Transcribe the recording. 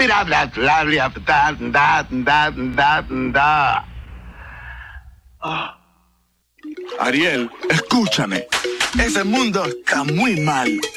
bla, bla, bla, bla, da, da, da, da, da. Ariel, escúchame. Ese mundo está muy mal.